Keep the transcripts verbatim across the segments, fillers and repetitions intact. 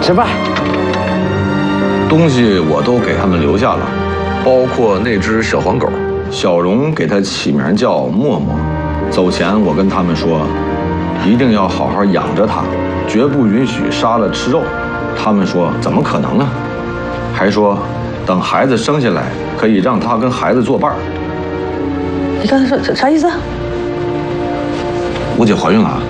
吃饭。 东西我都给他们留下了，包括那只小黄狗，小荣给它起名叫默默。走前我跟他们说，一定要好好养着它，绝不允许杀了吃肉。他们说怎么可能呢？还说等孩子生下来，可以让他跟孩子作伴儿。 你刚才说啥啥意思？ 我姐怀孕了。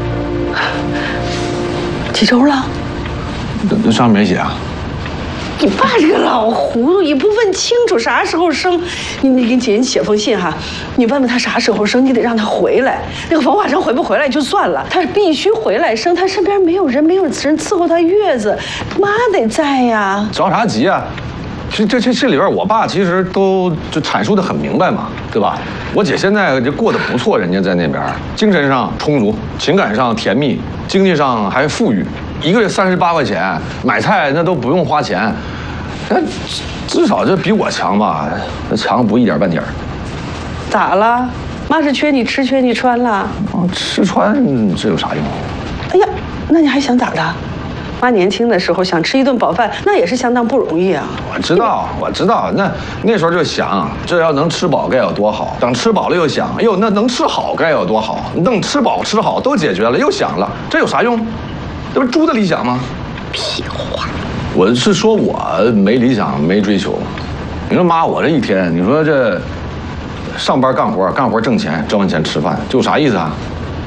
几周了？ 那那上面没写啊。 你爸这个老糊涂，也不问清楚啥时候生。你你给姐你写封信哈，你问问他啥时候生，你得让他回来。那个冯化生回不回来就算了，他必须回来生。他身边没有人，没有人伺候他月子，妈得在呀。 着啥急啊？这这这这里边，我爸其实都就阐述的很明白嘛，对吧？我姐现在就过得不错，人家在那边，精神上充足，情感上甜蜜，经济上还富裕。一个月三十八块钱，买菜那都不用花钱，那至少这比我强吧？那强不一点半点儿。 咋了？妈是缺你吃缺你穿了？ 哦，吃穿这有啥用？ 哎呀，那你还想咋的？妈年轻的时候想吃一顿饱饭，那也是相当不容易啊。 我知道，我知道，那那时候就想，这要能吃饱该有多好。等吃饱了又想，哎呦，那能吃好该有多好。等吃饱吃好都解决了，又想了，这有啥用？这不是猪的理想吗？ 屁话！ 我是说我没理想，没追求。你说妈，我这一天，你说这上班干活，干活挣钱，挣完钱吃饭，这有啥意思啊？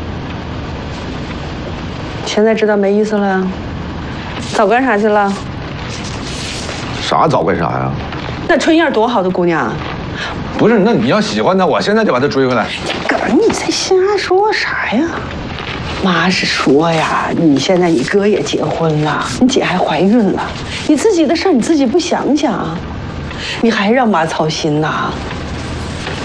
现在知道没意思了。早干啥去了？ 啥早干啥呀？ 那春燕多好的姑娘。 不是，那你要喜欢她，我现在就把她追回来。 哥，你在瞎说啥呀？妈是说呀，你现在你哥也结婚了，你姐还怀孕了，你自己的事儿你自己不想想，你还让妈操心呐？